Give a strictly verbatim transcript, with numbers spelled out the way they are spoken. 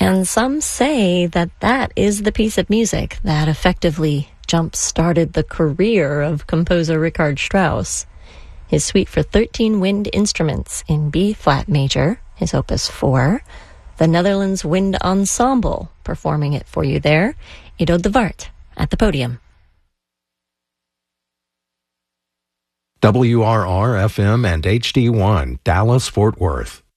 And some say that that is the piece of music that effectively jump-started the career of composer Richard Strauss. His suite for thirteen wind instruments in B-flat major, his opus four, the Netherlands Wind Ensemble performing it for you there, Edo de Wart at the podium. W R R F M and H D one, Dallas, Fort Worth.